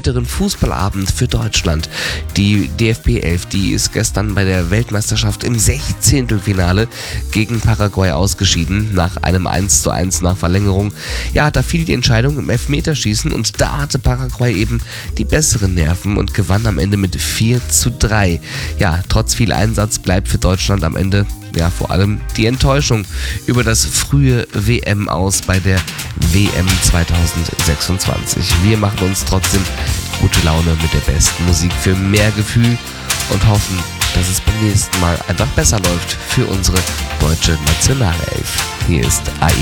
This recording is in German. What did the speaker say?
bitteren Fußballabend für Deutschland. Die DFB 11, die ist gestern bei der Weltmeisterschaft im 16. gegen Paraguay ausgeschieden, nach einem 1:1 nach Verlängerung. Ja, da fiel die Entscheidung im Elfmeterschießen und da hatte Paraguay eben die besseren Nerven und gewann am Ende mit 4:3. Ja, trotz viel Einsatz bleibt für Deutschland am Ende ja vor allem die Enttäuschung über das frühe WM-Aus bei der WM 2026. Wir machen uns trotzdem gute Laune mit der besten Musik für mehr Gefühl und hoffen, dass es beim nächsten Mal einfach besser läuft für unsere deutsche Nationalelf. Hier ist AI.